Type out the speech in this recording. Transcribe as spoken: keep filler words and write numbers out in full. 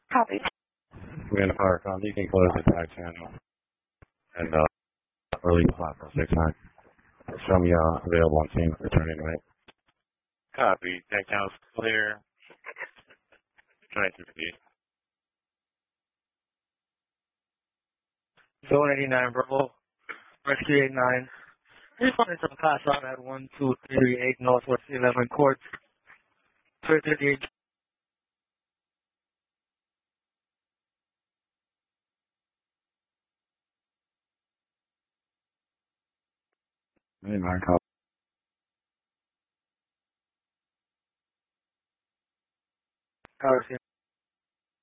Copy. We're in the power com. You can close the tag channel and uh, release platform six nine. Show me uh, available on team returning rate. Copy. Tag channel's clear. twenty-two feet. Zone eighty-nine, Bravo. Rescue eighty-nine. Responding to the pass out at one two three eight Northwest eleven Court. three thirty-eight. eighty-nine copy. Copy.